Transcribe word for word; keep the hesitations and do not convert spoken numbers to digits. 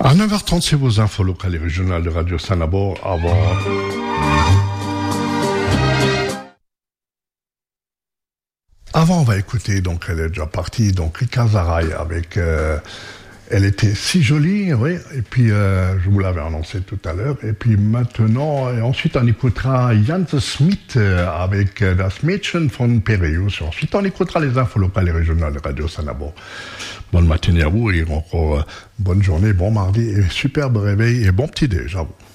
À neuf heures trente, c'est vos infos locales et régionales de Radio Sanabo. Avant... Avant, on va écouter, donc elle est déjà partie, donc Rika Zaraï avec... Euh, elle était si jolie, oui, et puis euh, je vous l'avais annoncé tout à l'heure, et puis maintenant, et ensuite on écoutera Jan Smith euh, avec euh, Das Mädchen von Piraeus. Ensuite on écoutera les infos locales et régionales de Radio Sanabo. Bonne matinée à vous et encore euh, bonne journée, bon mardi et superbe réveil et bon petit déj à vous.